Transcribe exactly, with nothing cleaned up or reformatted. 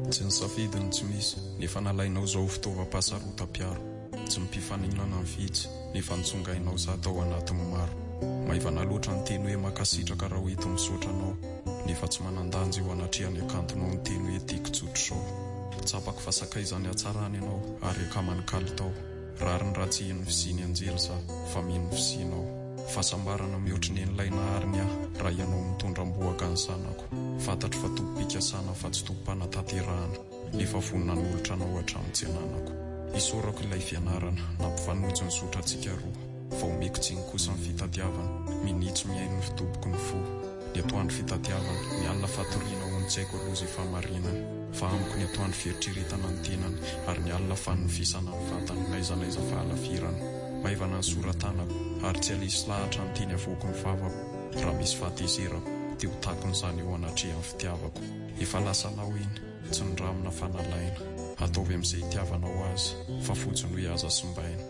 Tsy nisafidiny tsy misy nefa nalainao zao fitaovam-pahasarotam-piaro. Tsy mipifaninana ny vitsy nefa nitsongainao zato ao anatin'ny maro. Maivana loatra ny teny hoe makasitraka raha ho eto misaotra anao, nefa tsy manandanjy eo anatrehany akantonao ny teny hoe tiako tsotro sao. Tsapako fa sakaizany hatsarany ianao ary akamany kalitao. Rariny ratsihiny fisiny anjely sa fa mino fisinao. Fahasambarana mihoatry ny en'ilay nahariny aho raha ianao mitondra mboaka ny sanako. Fantatro fa tompom-pikasana fa tsy tompom-panatanterahana, nefa vonona n'olotra anao hatramin'ny tsy ananako. Isorako ilay fianarana nampifanojo ny sotrantsika roa, fa omeko tsiny kosa ny fitadiavana, minitso miaino ny fitoboko ny fo. Ny atoandro fitadiavana ny alina fatoriana ho ny tsaiko aloha izay famarinany, fa amiko ny atoandro fieritreretana ny tenany ary ny alina fanofisana ny vatany n'aiza n'aiza fahalafirana. Maivana ny soratanako ary tsy alisy lahatra ny teny avoko ny vavako. Raha misy fahatezerako teo takon'izany eo anatrehan'ny fitiavako. Efa lasa lao iny, tsy nindramina fanalaina, ataovy amin'izay itiavanao azy, fa fotsiny hoe aza simbaina.